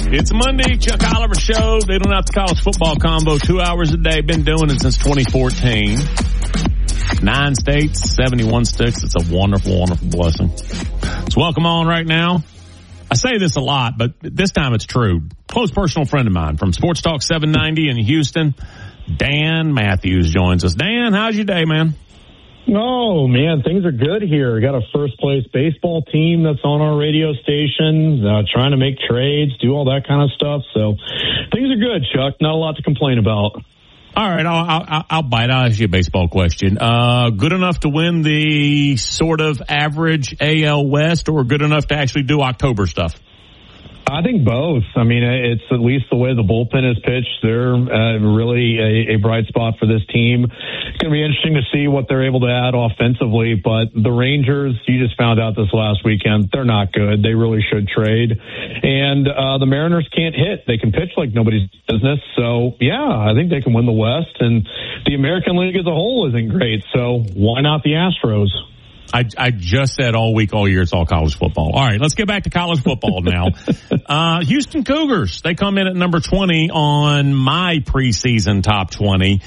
It's Monday, Chuck Oliver Show. They don't have the college football combo 2 hours a day. Been doing it since 2014. 9 states, 71 sticks. It's a wonderful, wonderful blessing. So welcome on right now. I say this a lot, but this time it's true. Close personal friend of mine from Sports Talk 790 in Houston, Dan Matthews joins us. Dan, how's your day, man? Oh, man, things are good here. Got a first-place baseball team that's on our radio station, trying to make trades, do all that kind of stuff. So things are good, Chuck. Not a lot to complain about. All right, I'll bite. I'll ask you a baseball question. Good enough to win the sort of average AL West, or good enough to actually do October stuff? I think both. I mean, it's at least the way the bullpen is pitched. They're really a bright spot for this team. It's going to be interesting to see what they're able to add offensively, but the Rangers, you just found out this last weekend, they're not good. They really should trade. And the Mariners can't hit. They can pitch like nobody's business. So, yeah, I think they can win the West. And the American League as a whole isn't great. So why not the Astros? I just said all week, all year, it's all college football. All right, let's get back to college football now. Houston Cougars, they come in at number 20 on my preseason top 20.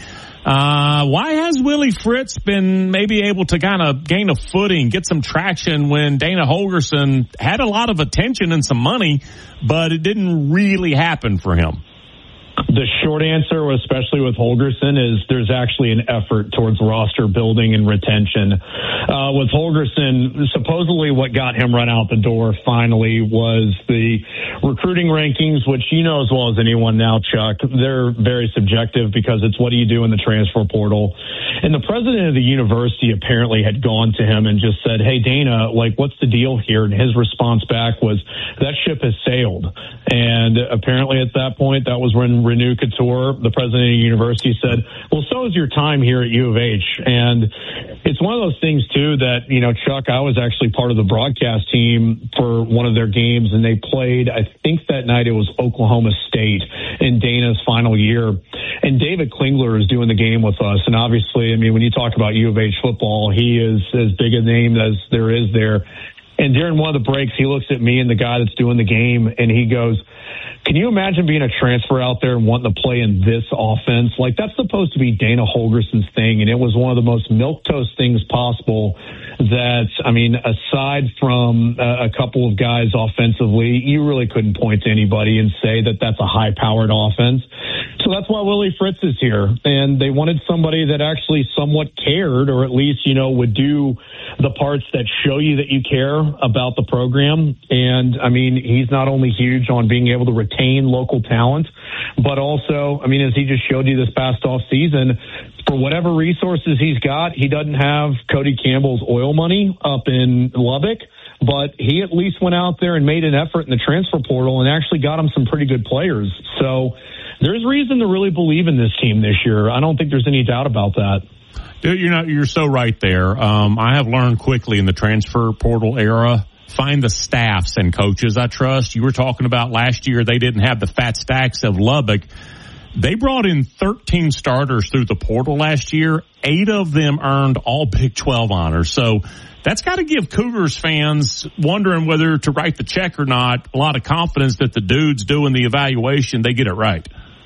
Why has Willie Fritz been maybe able to kind of gain a footing, get some traction when Dana Holgorsen had a lot of attention and some money, but it didn't really happen for him? The short answer, especially with Holgorsen, is there's actually an effort towards roster building and retention. With Holgorsen, supposedly what got him run out the door finally was the recruiting rankings, which you know as well as anyone now, Chuck. They're very subjective because it's what do you do in the transfer portal. And the president of the university apparently had gone to him and just said, hey, Dana, like, what's the deal here? And his response back was, that ship has sailed. And apparently at that point, that was when Renew Couture, the president of the university, said, well, so is your time here at U of H. And it's one of those things, too, that, you know, Chuck, I was actually part of the broadcast team for one of their games, and they played, I think that night it was Oklahoma State in Dana's final year. And David Klingler is doing the game with us. And obviously, I mean, when you talk about U of H football, he is as big a name as there is there. And during one of the breaks, he looks at me and the guy that's doing the game, and he goes, can you imagine being a transfer out there and wanting to play in this offense? Like, that's supposed to be Dana Holgorsen's thing, and it was one of the most milquetoast things possible that, I mean, aside from a couple of guys offensively, you really couldn't point to anybody and say that that's a high-powered offense. So that's why Willie Fritz is here, and they wanted somebody that actually somewhat cared, or at least, you know, would do the parts that show you that you care about the program. And, I mean, he's not only huge on being able to retain local talent, but also, I mean, as he just showed you this past off season, for whatever resources he's got, he doesn't have Cody Campbell's oil money up in Lubbock, but he at least went out there and made an effort in the transfer portal and actually got him some pretty good players. So there's reason to really believe in this team this year. I don't think there's any doubt about that. Dude, you're so right there. I have learned quickly in the transfer portal era, find the staffs and coaches I trust. You were talking about last year, they didn't have the fat stacks of Lubbock. They brought in 13 starters through the portal last year. 8 of them earned all Big 12 honors. So that's got to give Cougars fans wondering whether to write the check or not a lot of confidence that the dudes doing the evaluation, they get it right.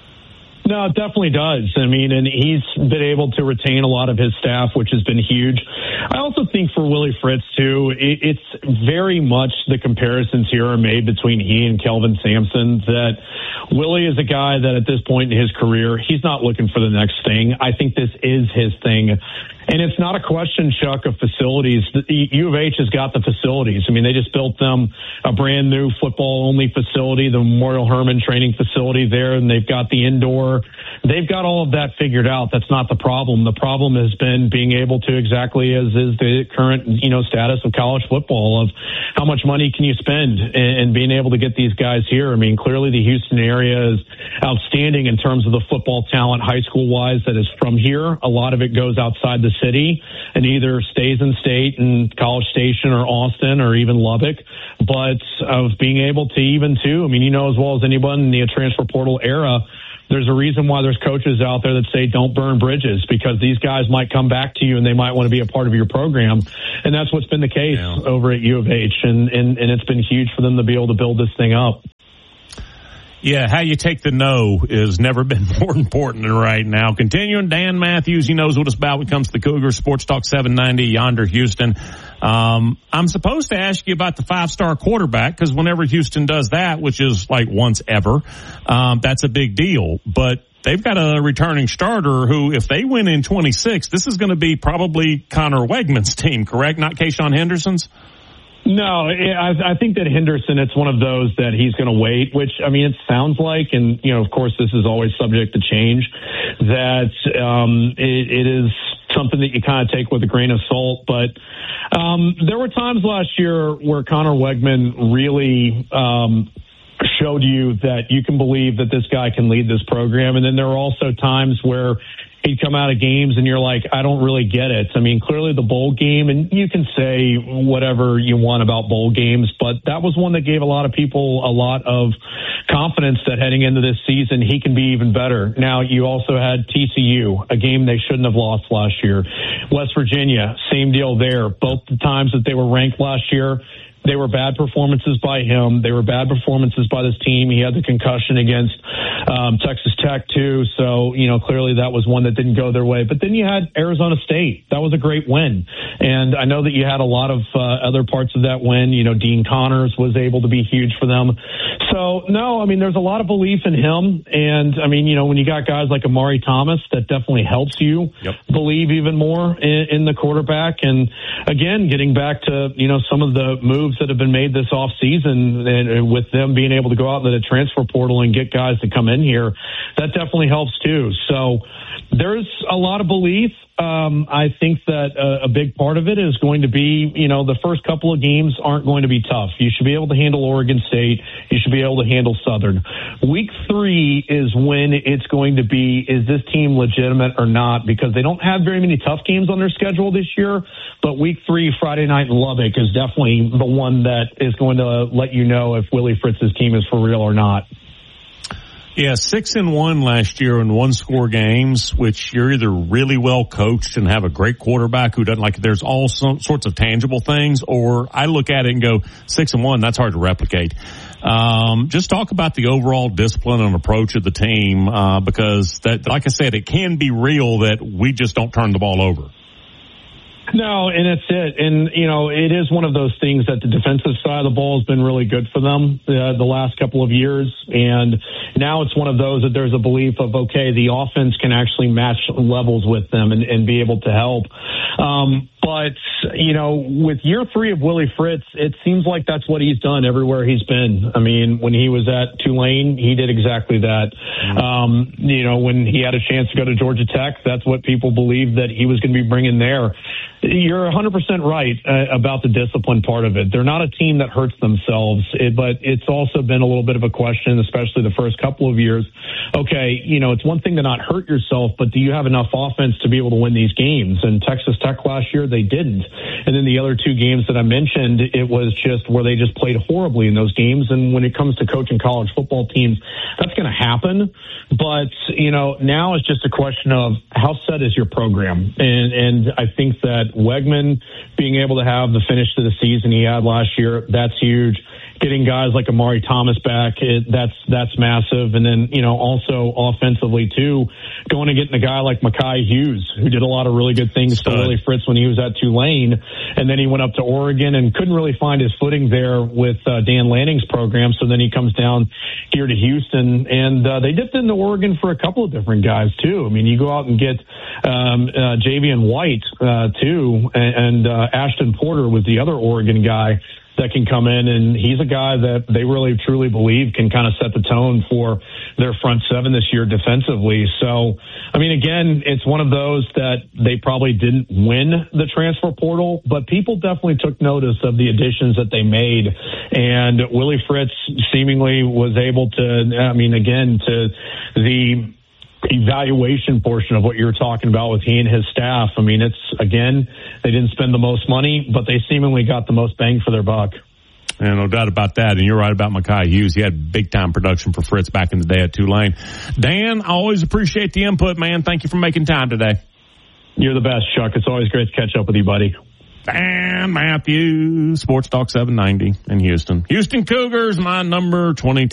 No, it definitely does. I mean, and he's been able to retain a lot of his staff, which has been huge. I also think for Willie Fritz, too, it's very much the comparisons here are made between he and Kelvin Sampson, that Willie is a guy that at this point in his career, he's not looking for the next thing. I think this is his thing. And it's not a question, Chuck, of facilities. The U of H has got the facilities. I mean, they just built them a brand new football-only facility, the Memorial Hermann training facility there, and they've got the indoor. They've got all of that figured out. That's not the problem. The problem has been being able to, exactly as is the current, you know, status of college football, of how much money can you spend and being able to get these guys here. I mean, clearly the Houston area is outstanding in terms of the football talent, high school-wise, that is from here. A lot of it goes outside the city and either stays in state in College Station or Austin or even Lubbock. But of being able to even too, I mean, you know as well as anyone in the transfer portal era, there's a reason why there's coaches out there that say don't burn bridges, because these guys might come back to you and they might want to be a part of your program. And that's what's been the case over at U of H. And it's been huge for them to be able to build this thing up. Yeah, how you take the no has never been more important than right now. Continuing, Dan Matthews, he knows what it's about when it comes to the Cougars. Sports Talk 790, Yonder, Houston. I'm supposed to ask you about the 5-star quarterback because whenever Houston does that, which is like once ever, that's a big deal. But they've got a returning starter who, if they win in 26, this is going to be probably Connor Wegman's team, correct? Not Kayshawn Henderson's? No, I think that Henderson, it's one of those that he's going to wait, which, I mean, it sounds like, and, you know, of course, this is always subject to change, that it is something that you kind of take with a grain of salt. But there were times last year where Connor Wegman really showed you that you can believe that this guy can lead this program. And then there were also times where he'd come out of games and you're like, I don't really get it. I mean, clearly the bowl game, and you can say whatever you want about bowl games, but that was one that gave a lot of people a lot of confidence that heading into this season, he can be even better. Now, you also had TCU, a game they shouldn't have lost last year. West Virginia, same deal there. Both the times that they were ranked last year, they were bad performances by him. They were bad performances by this team. He had the concussion against Texas Tech, too. So, you know, clearly that was one that didn't go their way. But then you had Arizona State. That was a great win. And I know that you had a lot of other parts of that win. You know, Dean Connors was able to be huge for them. So, no, I mean, there's a lot of belief in him. And, I mean, you know, when you got guys like Amari Thomas, that definitely helps you believe even more in the quarterback. And, again, getting back to, you know, some of the moves that have been made this offseason, and with them being able to go out into the transfer portal and get guys to come in here, that definitely helps too. So there's a lot of belief. I think that a big part of it is going to be, you know, the first couple of games aren't going to be tough. You should be able to handle Oregon State. You should be able to handle Southern. Week 3 is when it's going to be, is this team legitimate or not? Because they don't have very many tough games on their schedule this year. But week 3, Friday night in Lubbock, is definitely the one that is going to let you know if Willie Fritz's team is for real or not. Yeah, 6-1 last year in one-score games, which you're either really well coached and have a great quarterback who doesn't like it. There's all sorts of tangible things, or I look at it and go 6-1. That's hard to replicate. Just talk about the overall discipline and approach of the team, because that, like I said, it can be real that we just don't turn the ball over. No, and that's it. And, you know, it is one of those things that the defensive side of the ball has been really good for them the last couple of years. And now it's one of those that there's a belief of, okay, the offense can actually match levels with them and be able to help. But, you know, with year 3 of Willie Fritz, it seems like that's what he's done everywhere he's been. I mean, when he was at Tulane, he did exactly that. You know, when he had a chance to go to Georgia Tech, that's what people believed that he was going to be bringing there. You're 100% right about the discipline part of it. They're not a team that hurts themselves, but it's also been a little bit of a question, especially the first couple of years. Okay, you know, it's one thing to not hurt yourself, but do you have enough offense to be able to win these games? And Texas Tech last year, they didn't. And then the other 2 games that I mentioned, it was just where they just played horribly in those games. And when it comes to coaching college football teams, that's going to happen. But, you know, now it's just a question of how set is your program? And I think that Wegman being able to have the finish to the season he had last year, that's huge. Getting guys like Amari Thomas back, that's massive. And then, you know, also offensively too, going and getting a guy like Mekhi Hughes, who did a lot of really good things for Willie Fritz when he was at Tulane. And then he went up to Oregon and couldn't really find his footing there with Dan Lanning's program. So then he comes down here to Houston, and they dipped into Oregon for a couple of different guys too. I mean, you go out and get Javian White too, and Ashton Porter was the other Oregon guy that can come in, and he's a guy that they really truly believe can kind of set the tone for their front 7 this year defensively. So, I mean, again, it's one of those that they probably didn't win the transfer portal, but people definitely took notice of the additions that they made. And Willie Fritz seemingly was able to, I mean, again, to the evaluation portion of what you're talking about with he and his staff. I mean, it's, again, they didn't spend the most money, but they seemingly got the most bang for their buck. Yeah, no doubt about that. And you're right about Mekhi Hughes. He had big-time production for Fritz back in the day at Tulane. Dan, I always appreciate the input, man. Thank you for making time today. You're the best, Chuck. It's always great to catch up with you, buddy. Dan Matthews, Sports Talk 790 in Houston. Houston Cougars, my number 22.